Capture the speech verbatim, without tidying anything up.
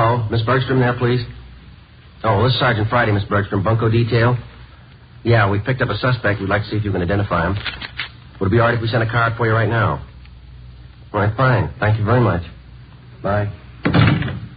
Hello? Miss Bergstrom there, please? Oh, this is Sergeant Friday, Miss Bergstrom. Bunco Detail? Yeah, we picked up a suspect. We'd like to see if you can identify him. Would it be all right if we sent a card for you right now? All right, fine. Thank you very much. Bye.